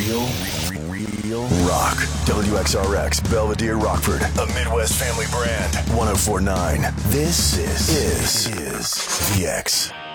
Real rock. WXRX Belvedere Rockford, a Midwest family brand. 104.9. This is VX.